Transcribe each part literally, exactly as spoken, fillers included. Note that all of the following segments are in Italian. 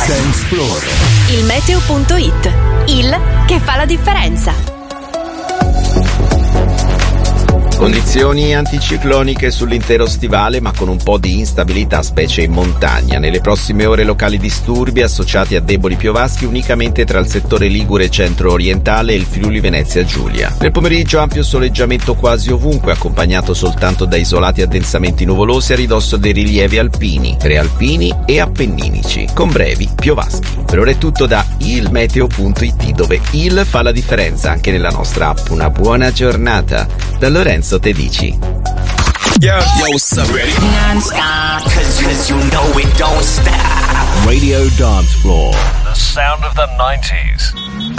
Dance Floor. Il meteo punto it, il che fa la differenza. Condizioni anticicloniche sull'intero stivale, ma con un po' di instabilità, specie in montagna. Nelle prossime ore locali disturbi associati a deboli piovaschi unicamente tra il settore ligure centro-orientale e il Friuli Venezia Giulia. Nel pomeriggio ampio soleggiamento quasi ovunque, accompagnato soltanto da isolati addensamenti nuvolosi a ridosso dei rilievi alpini, prealpini e appenninici, con brevi piovaschi. Per ora è tutto da il meteo punto it, dove il fa la differenza anche nella nostra app. Una buona giornata da Lorenzo Tedici. Yo, yo, what's up, ready? Non-stop, cause, cause you know it don't stop. Radio Dance Floor. The sound of the nineties.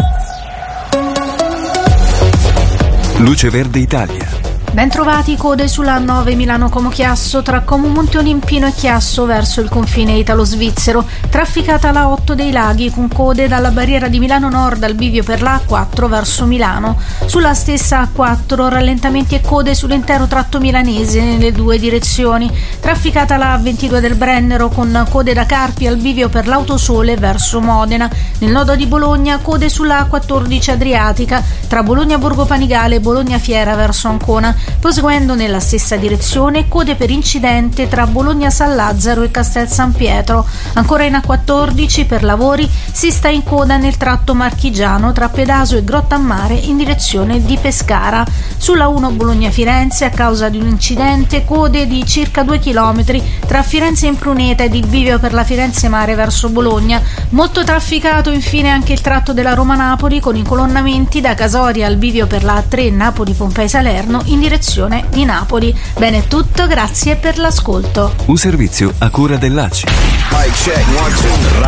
Luce Verde Italia. Bentrovati, code sulla A nove Milano-Como Chiasso tra Como Monte Olimpino e Chiasso verso il confine italo-svizzero. Trafficata la otto dei Laghi con code dalla barriera di Milano Nord al bivio per la A quattro verso Milano. Sulla stessa A quattro rallentamenti e code sull'intero tratto milanese nelle due direzioni. Trafficata la A ventidue del Brennero con code da Carpi al bivio per l'Autosole verso Modena. Nel nodo di Bologna code sulla A quattordici Adriatica tra Bologna Borgo Panigale e Bologna Fiera verso Ancona. Proseguendo nella stessa direzione, code per incidente tra Bologna San Lazzaro e Castel San Pietro. Ancora in A quattordici per lavori si sta in coda nel tratto marchigiano tra Pedaso e Grottammare in direzione di Pescara. Sulla uno Bologna-Firenze, a causa di un incidente, code di circa due chilometri tra Firenze Impruneta e di bivio per la Firenze Mare verso Bologna. Molto trafficato infine anche il tratto della Roma-Napoli con incolonnamenti da Casoria al bivio per la A tre Napoli-Pompei-Salerno in direzione di Napoli. Bene, è tutto, grazie per l'ascolto. Un servizio a cura dell'A C I.